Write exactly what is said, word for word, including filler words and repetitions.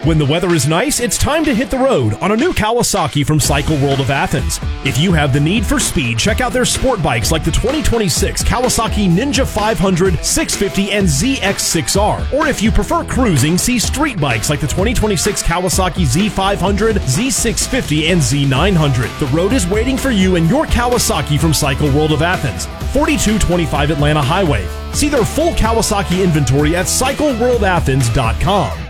When the weather is nice, it's time to hit the road on a new Kawasaki from Cycle World of Athens. If you have the need for speed, check out their sport bikes like the twenty twenty-six Kawasaki Ninja five hundred, six fifty, and Z X six R. Or if you prefer cruising, see street bikes like the twenty twenty-six Kawasaki Z five hundred, Z six fifty, and Z nine hundred. The road is waiting for you and your Kawasaki from Cycle World of Athens, forty-two twenty-five Atlanta Highway. See their full Kawasaki inventory at cycle world athens dot com.